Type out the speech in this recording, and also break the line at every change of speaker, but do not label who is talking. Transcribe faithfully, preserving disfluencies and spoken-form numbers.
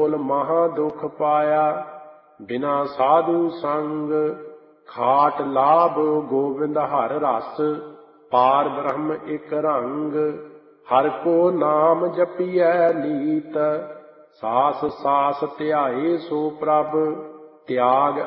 ਢੋਲ ਮਹਾ ਦੁਖ ਪਾਇਆ। ਬਿਨਾ ਸਾਧੂ ਸੰਗ ਖਾਟ ਲਾਭ ਗੋਬਿੰਦ ਹਰ ਰਸ। ਪਾਰ ਬ੍ਰਹਮ ਇਕ ਰੰਗ ਹਰਿ ਕੋ ਨਾਮ ਜਪੀਐ ਨੀਤ। ਸਾਸ ਸਾਸ ਧਿਆਏ ਸੋ ਪ੍ਰਭ ਤਿਆਗ